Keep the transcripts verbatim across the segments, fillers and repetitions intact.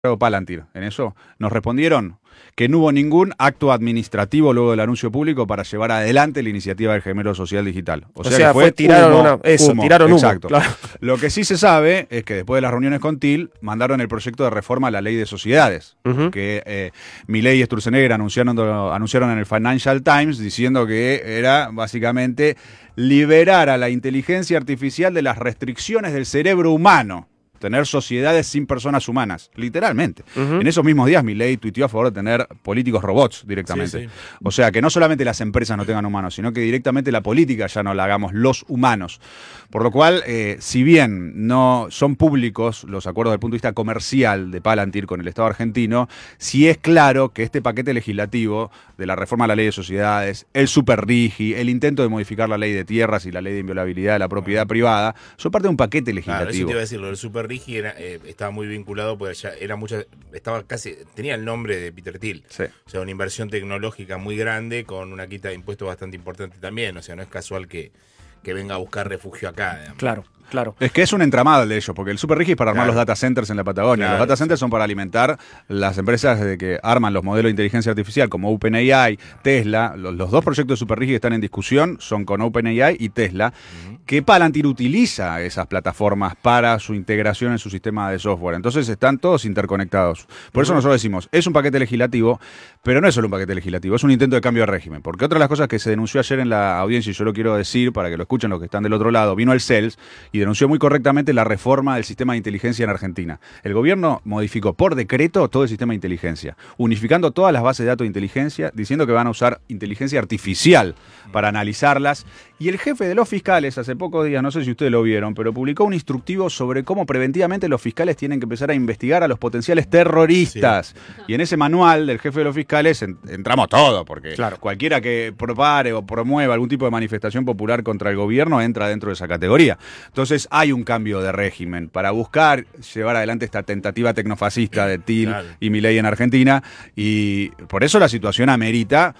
Palantir. En eso nos respondieron que no hubo ningún acto administrativo luego del anuncio público para llevar adelante la iniciativa del Gemelo Social Digital. O, o sea, sea, que fue, fue tiraron humo, una, eso, humo, tiraron exacto. humo. Claro. Lo que sí se sabe es que después de las reuniones con Til, mandaron el proyecto de reforma a la ley de sociedades, uh-huh. que eh, Milei y Sturzenegger anunciaron, anunciaron en el Financial Times diciendo que era básicamente liberar a la inteligencia artificial de las restricciones del cerebro humano. Tener sociedades sin personas humanas, literalmente. Uh-huh. En esos mismos días Milei tuiteó a favor de tener políticos robots directamente. Sí, sí. O sea, que no solamente las empresas no tengan humanos, sino que directamente la política ya no la hagamos los humanos. Por lo cual, eh, si bien no son públicos los acuerdos desde el punto de vista comercial de Palantir con el Estado argentino, sí es claro que este paquete legislativo de la reforma a la ley de sociedades, el superrigi, el intento de modificar la ley de tierras y la ley de inviolabilidad de la propiedad privada, son parte de un paquete legislativo. Claro, eso te iba a decir, lo del superrigi Era, eh, estaba muy vinculado porque ya era mucha, estaba casi, tenía el nombre de Peter Thiel. Sí. O sea, una inversión tecnológica muy grande con una quita de impuestos bastante importante también. O sea, no es casual que, que venga a buscar refugio acá, digamos. Claro. Claro. Es que es un entramado de ellos, porque el superrigi es para armar claro. los data centers en la Patagonia. Claro, los data centers sí. son para alimentar las empresas de que arman los modelos de inteligencia artificial, como OpenAI, Tesla. Los, los dos proyectos de superrigi que están en discusión son con OpenAI y Tesla, uh-huh. que Palantir utiliza esas plataformas para su integración en su sistema de software. Entonces están todos interconectados. Por uh-huh. eso nosotros decimos, es un paquete legislativo, pero no es solo un paquete legislativo, es un intento de cambio de régimen. Porque otra de las cosas que se denunció ayer en la audiencia, y yo lo quiero decir para que lo escuchen los que están del otro lado, vino el C E L S y denunció muy correctamente la reforma del sistema de inteligencia en Argentina. El gobierno modificó por decreto todo el sistema de inteligencia, unificando todas las bases de datos de inteligencia, diciendo que van a usar inteligencia artificial para analizarlas. Y el jefe de los fiscales, hace pocos días, no sé si ustedes lo vieron, pero publicó un instructivo sobre cómo preventivamente los fiscales tienen que empezar a investigar a los potenciales terroristas. Sí. Y en ese manual del jefe de los fiscales en, entramos todos, porque claro. cualquiera que propare o promueva algún tipo de manifestación popular contra el gobierno entra dentro de esa categoría. Entonces hay un cambio de régimen para buscar llevar adelante esta tentativa tecnofascista de Til claro. y Milei en Argentina, y por eso la situación amerita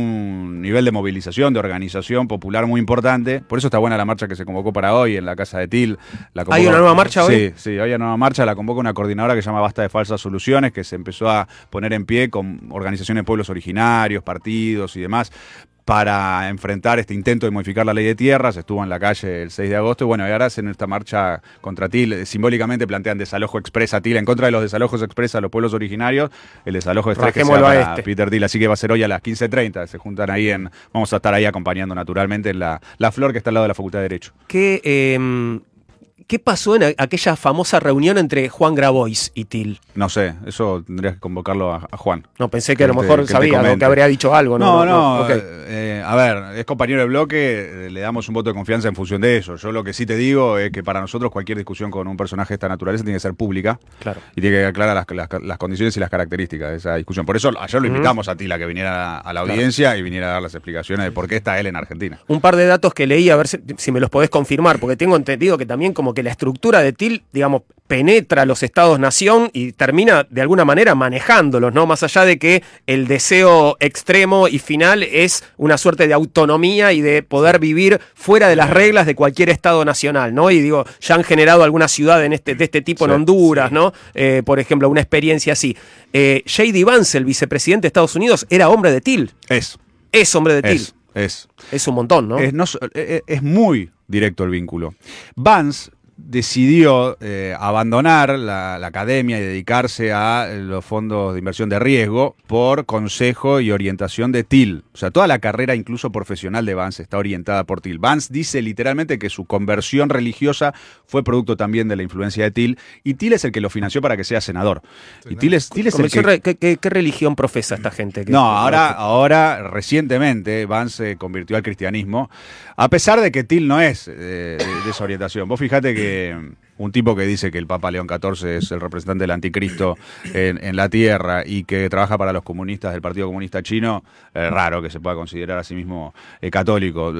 un nivel de movilización, de organización popular muy importante. Por eso está buena la marcha que se convocó para hoy en la casa de Til. La convocó... ¿Hay una nueva marcha hoy? Sí, sí, hoy hay una nueva marcha, la convoca una coordinadora que se llama Basta de Falsas Soluciones, que se empezó a poner en pie con organizaciones de pueblos originarios, partidos y demás, para enfrentar este intento de modificar la ley de tierras. Estuvo en la calle el seis de agosto y bueno, y ahora hacen esta marcha contra Til. Simbólicamente plantean desalojo expresa a Til, en contra de los desalojos expresa a los pueblos originarios, el desalojo expresa que sea para este. Peter Thiel. Así que va a ser hoy a las quince treinta, se juntan ahí en, vamos a estar ahí acompañando naturalmente en la, la flor que está al lado de la Facultad de Derecho. ¿Qué, eh, ¿qué pasó en aquella famosa reunión entre Juan Grabois y Til? No sé, eso tendrías que convocarlo a, a Juan. No, pensé que, que a lo mejor te, sabía, que, que habría dicho algo. No, no, no, no okay. eh, a ver, es compañero del bloque, le damos un voto de confianza en función de eso. Yo lo que sí te digo es que para nosotros cualquier discusión con un personaje de esta naturaleza tiene que ser pública. Claro. Y tiene que aclarar las, las, las condiciones y las características de esa discusión. Por eso ayer lo invitamos uh-huh. a Til a que viniera a la audiencia claro. y viniera a dar las explicaciones de por qué está él en Argentina. Un par de datos que leí, a ver si, si me los podés confirmar, porque tengo entendido que también como que la estructura de Til, digamos, penetra los estados-nación y termina de alguna manera manejándolos, ¿no? Más allá de que el deseo extremo y final es una suerte de autonomía y de poder vivir fuera de las reglas de cualquier estado nacional, ¿no? Y digo, ya han generado alguna ciudad en este, de este tipo sí, en Honduras, sí. ¿no? Eh, por ejemplo, una experiencia así. Eh, J D Vance, el vicepresidente de Estados Unidos, era hombre de Til. Es. Es hombre de Til. Es. Es. Es un montón, ¿no? Es, no, es, es muy directo el vínculo. Vance decidió eh, abandonar la, la academia y dedicarse a los fondos de inversión de riesgo por consejo y orientación de Til. O sea, toda la carrera, incluso profesional de Vance, está orientada por Til. Vance dice literalmente que su conversión religiosa fue producto también de la influencia de Til, y Til es el que lo financió para que sea senador. Sí, y Til es, Til es el que... ¿Qué, qué, ¿Qué religión profesa esta gente? No, ahora, ahora recientemente Vance se convirtió al cristianismo, a pesar de que Til no es eh, de, de esa orientación. Vos fijate que un tipo que dice que el Papa León catorce es el representante del anticristo en, en la tierra y que trabaja para los comunistas del Partido Comunista Chino, es raro que se pueda considerar a sí mismo eh, católico.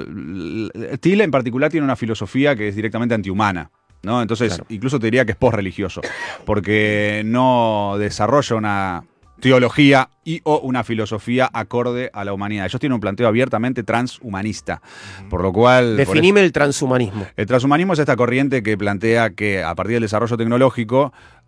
Til en particular tiene una filosofía que es directamente antihumana, ¿no? Entonces, claro. incluso te diría que es posreligioso, porque no desarrolla una teología y o una filosofía acorde a la humanidad. Ellos tienen un planteo abiertamente transhumanista, por lo cual... Definime el transhumanismo. El transhumanismo es esta corriente que plantea que a partir del desarrollo tecnológico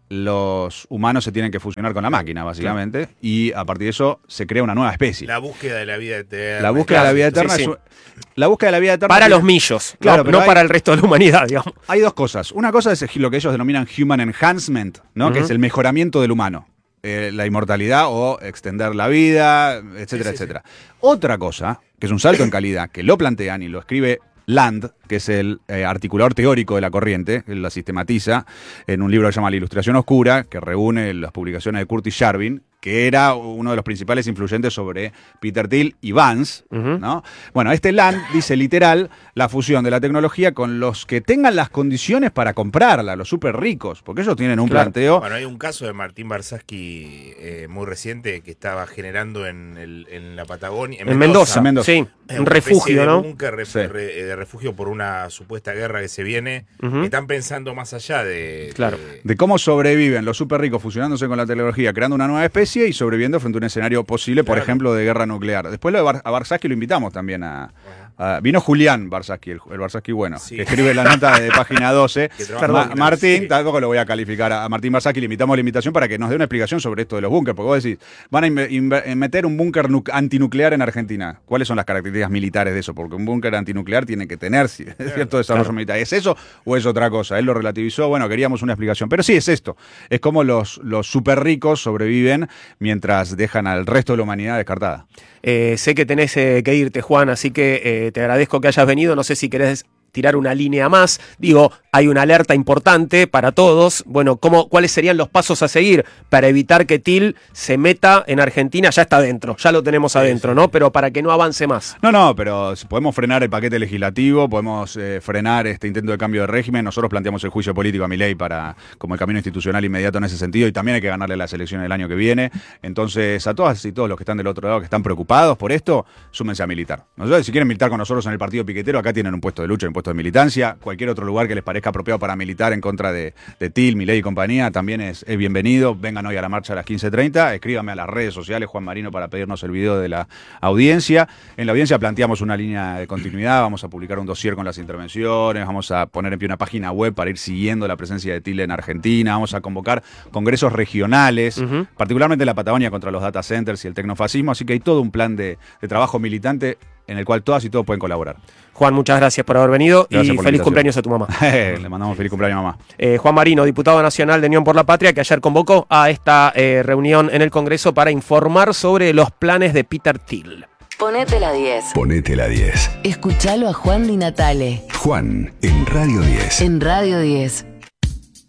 los humanos se tienen que fusionar con la máquina, básicamente, claro. Y a partir de eso se crea una nueva especie. La búsqueda de la vida eterna. La búsqueda claro, de la vida eterna. Sí, sí. Es, la búsqueda de la vida eterna. Para tiene, los millos, claro, no, no hay, para el resto de la humanidad, digamos. Hay dos cosas. Una cosa es lo que ellos denominan human enhancement, ¿no? Uh-huh. Que es el mejoramiento del humano. Eh, la inmortalidad o extender la vida, etcétera, sí, sí, etcétera. Sí. Otra cosa, que es un salto en calidad, que lo plantean y lo escribe Land, que es el eh, articulador teórico de la corriente, él la sistematiza en un libro que se llama La Ilustración Oscura, que reúne las publicaciones de Curtis Yarvin, que era uno de los principales influyentes sobre Peter Thiel y Vance, uh-huh. ¿no? Bueno, este Land dice literal la fusión de la tecnología con los que tengan las condiciones para comprarla, los súper ricos, porque ellos tienen un claro. planteo... Bueno, hay un caso de Martín Barsaski eh, muy reciente que estaba generando en, el, en la Patagonia, en, en Mendoza, Mendoza, sí, eh, un refugio, de ¿no? Búnker, re, sí. re, de refugio por una supuesta guerra que se viene. Uh-huh. Están pensando más allá de... Claro. de, de cómo sobreviven los súper ricos fusionándose con la tecnología, creando una nueva especie y sobreviviendo frente a un escenario posible, por claro. ejemplo, de guerra nuclear. Después lo de Bar- a Barsaski lo invitamos también a... a vino Julián Barsaski, el, el Barsaski bueno, sí. que escribe la nota de página doce. Ma- Martín, sí. tampoco lo voy a calificar a, a Martín Barsaski, le invitamos a la invitación para que nos dé una explicación sobre esto de los búnkers, porque vos decís, van a inve- inve- meter un búnker nu- antinuclear en Argentina. ¿Cuáles son las características militares de eso? Porque un búnker antinuclear tiene que tener claro, cierto desarrollo claro. militar. ¿Es eso o es otra cosa? Él lo relativizó, bueno, queríamos una explicación. Pero sí, es esto. Es como los, los súper ricos sobreviven mientras dejan al resto de la humanidad descartada. Eh, sé que tenés eh, que irte, Juan, así que eh, te agradezco que hayas venido. No sé si querés tirar una línea más. Digo, hay una alerta importante para todos. Bueno, ¿cómo, ¿cuáles serían los pasos a seguir para evitar que Thiel se meta en Argentina? Ya está adentro, ya lo tenemos sí, adentro, sí. ¿no? Pero para que no avance más. No, no, pero podemos frenar el paquete legislativo, podemos eh, frenar este intento de cambio de régimen. Nosotros planteamos el juicio político a Milei para, como el camino institucional inmediato en ese sentido, y también hay que ganarle las elecciones el año que viene. Entonces, a todas y todos los que están del otro lado, que están preocupados por esto, súmense a militar. Nosotros, si quieren militar con nosotros en el partido piquetero, acá tienen un puesto de lucha, un puesto de militancia. Cualquier otro lugar que les parezca apropiado para militar en contra de, de Thiel, Milei y compañía, también es, es bienvenido. Vengan hoy a la marcha a las quince treinta, escríbame a las redes sociales, Juan Marino, para pedirnos el video de la audiencia. En la audiencia planteamos una línea de continuidad, vamos a publicar un dossier con las intervenciones, vamos a poner en pie una página web para ir siguiendo la presencia de Thiel en Argentina, vamos a convocar congresos regionales, uh-huh. particularmente en la Patagonia contra los data centers y el tecnofascismo, así que hay todo un plan de, de trabajo militante en el cual todas y todos pueden colaborar. Juan, muchas gracias por haber venido gracias y feliz cumpleaños a tu mamá. Le mandamos feliz cumpleaños a mamá. Eh, Juan Marino, diputado nacional de Unión por la Patria, que ayer convocó a esta eh, reunión en el Congreso para informar sobre los planes de Peter Thiel. Ponete la diez. Ponete la diez. Escuchalo a Juan Di Natale. Juan, en Radio diez. En Radio diez.